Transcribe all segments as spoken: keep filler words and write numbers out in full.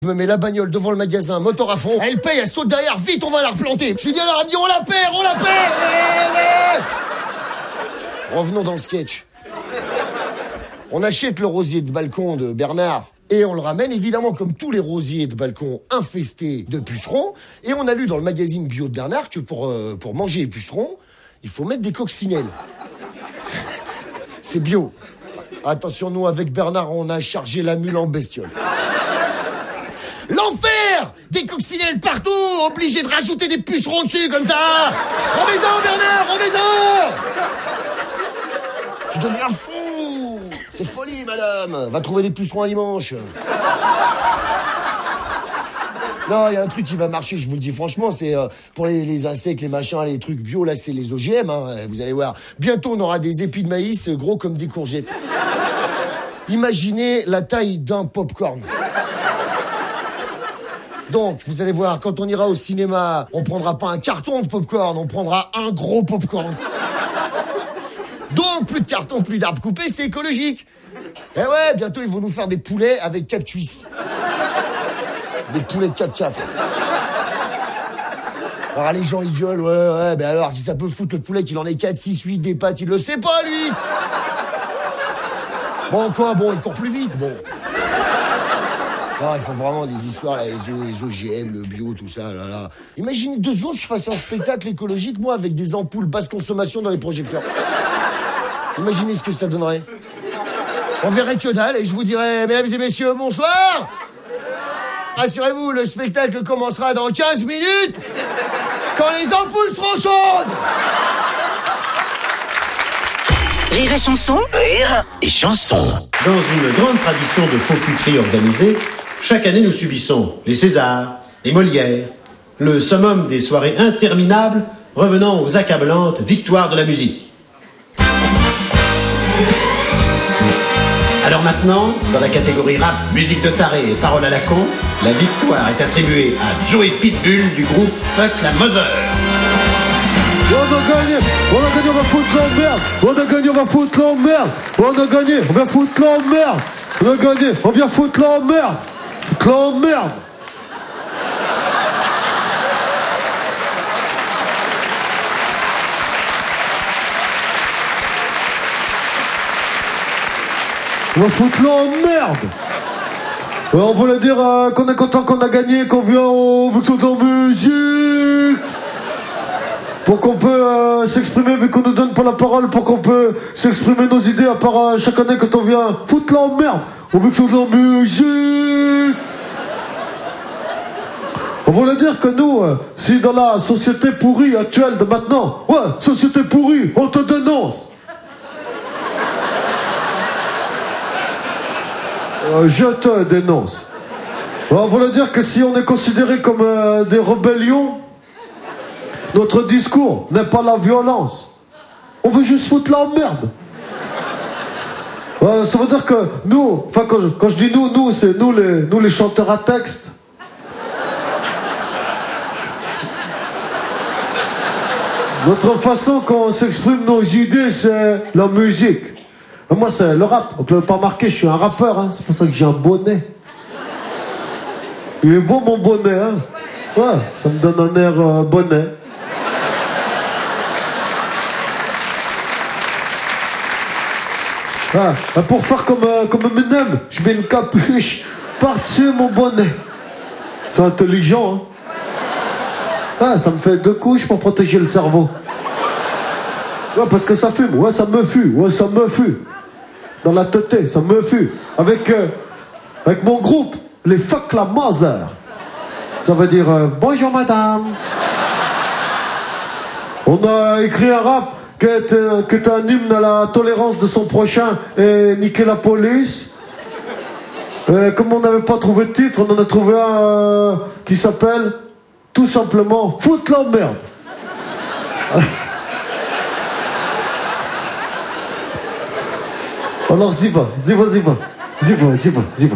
Je me mets la bagnole devant le magasin, moteur à fond, elle paye, elle saute derrière, vite, on va la replanter. Je lui dis à la radio, on la perd, on la perd. Ouais, ouais. Revenons dans le sketch. On achète le rosier de balcon de Bernard et on le ramène, évidemment, comme tous les rosiers de balcon infestés de pucerons. Et on a lu dans le magazine bio de Bernard que pour, euh, pour manger les pucerons, il faut mettre des coccinelles. C'est bio. Attention, nous, avec Bernard, on a chargé la mule en bestiole. L'enfer! Des coccinelles partout, obligé de rajouter des pucerons dessus, comme ça. Remets-en, Bernard, remets-en! Tu deviens fou! C'est folie, madame! Va trouver des pucerons à dimanche. Non, il y a un truc qui va marcher, je vous le dis franchement, c'est euh, pour les, les insectes, les machins, les trucs bio, là, c'est les O G M, hein, vous allez voir. Bientôt, on aura des épis de maïs gros comme des courgettes. Imaginez la taille d'un popcorn. Donc, vous allez voir, quand on ira au cinéma, on prendra pas un carton de popcorn, on prendra un gros popcorn. Donc, plus de carton, plus d'arbres coupés, c'est écologique. Eh ouais, bientôt, ils vont nous faire des poulets avec quatre cuisses. Des poulets de quatre quatre. Alors, les gens, ils gueulent, ouais, ouais, ben alors, ça peut foutre le poulet qu'il en ait quatre, six, huit, des pattes, il le sait pas, lui. Bon, quoi, bon, il court plus vite, bon. Non, il faut vraiment des histoires, là, les, o, les O G M, le bio, tout ça, là, là. Imaginez deux secondes, je fasse un spectacle écologique, moi, avec des ampoules basse consommation dans les projecteurs. Imaginez ce que ça donnerait. On verrait que dalle et je vous dirais, mesdames et messieurs, bonsoir. Rassurez-vous, le spectacle commencera dans quinze minutes, quand les ampoules seront chaudes. Rire et chanson. Rire et chanson. Dans une grande tradition de faux puteries organisées, chaque année nous subissons les Césars, les Molières, le summum des soirées interminables revenant aux accablantes victoires de la musique. Alors maintenant, dans la catégorie rap, musique de taré et paroles à la con, la victoire est attribuée à Joey Pitbull du groupe Fuck la Mother. On a gagné, on a gagné, on va foutre l'emmerde. On a gagné, on va foutre l'emmerde. On a gagné, on va foutre l'emmerde. On a gagné, on vient foutre l'emmerde. Foutre l'emmerde. On va foutre l'emmerde. On voulait dire euh, qu'on est content qu'on a gagné, qu'on vient au Victoire de la musique. Pour qu'on peut euh, s'exprimer, vu qu'on nous donne pas la parole, pour qu'on peut s'exprimer nos idées, à part euh, chaque année quand on vient foutre l'emmerde au Victoire de la musique. On voulait dire que nous, euh, si dans la société pourrie actuelle de maintenant, ouais, société pourrie, on te dénonce. Euh, je te dénonce. On voulait dire que si on est considéré comme euh, des rébellions, notre discours n'est pas la violence. On veut juste foutre la merde. Euh, ça veut dire que nous, enfin quand je, quand je dis nous, nous, c'est nous les, nous les chanteurs à texte. Notre façon qu'on s'exprime nos idées, c'est la musique. Et moi, c'est le rap. Donc, le pas marqué, je suis un rappeur. Hein. C'est pour ça que j'ai un bonnet. Il est beau, mon bonnet. Hein. Ouais, ça me donne un air euh, bonnet. Ah, pour faire comme, euh, comme Eminem, je mets une capuche par-dessus mon bonnet. C'est intelligent, hein. Ah, ça me fait deux couches pour protéger le cerveau. Ouais, parce que ça fume. Ouais, ça me fume. Ouais, ça me fume. Dans la tête, ça me fume. Avec, euh, avec mon groupe, les Fuck la Mother. Ça veut dire euh, bonjour madame. On a écrit un rap qui est, euh, qui est un hymne à la tolérance de son prochain et niquer la police. Et comme on n'avait pas trouvé de titre, on en a trouvé un euh, qui s'appelle tout simplement Foutre la merde. Alors y va, y va, y va, y va, y va, y va.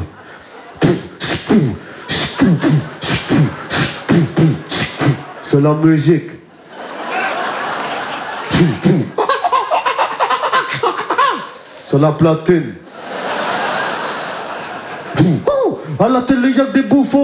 C'est la musique. C'est la platine. À la télé, y'a que des bouffons.